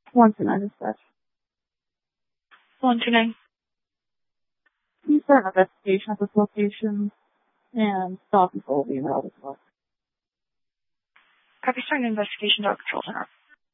129 dispatch. 129. Please start an investigation at this location, and dog control will be involved as well. Copy, starting investigation, dog control center.